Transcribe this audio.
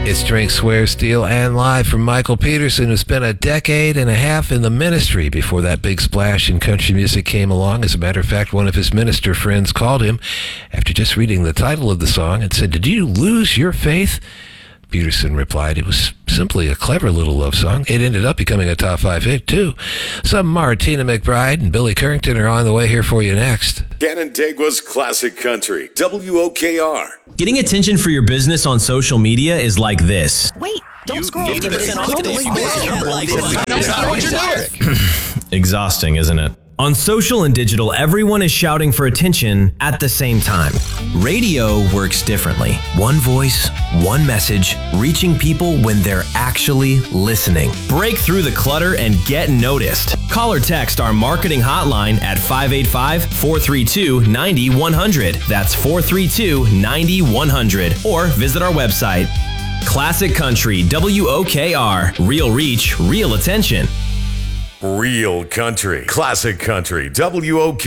It's Drink, Swear, Steal, and Live from Michael Peterson, who spent a decade and a half in the ministry before that big splash in country music came along. As a matter of fact, one of his minister friends called him after just reading the title of the song and said, "Did you lose your faith?" Peterson replied, "It was simply a clever little love song. It ended up becoming a top 5 hit, too." Some Martina McBride and Billy Currington are on the way here for you next. Canandaigua's Classic Country, WOKR. Getting attention for your business on social media is like this. Wait, don't scroll. Exhausting, isn't it? On social and digital, everyone is shouting for attention at the same time. Radio works differently. One voice, one message, reaching people when they're actually listening. Break through the clutter and get noticed. Call or text our marketing hotline at 585-432-9100. That's 432-9100. Or visit our website. Classic Country, WOKR. Real reach, real attention. Real country, classic country, WOKR.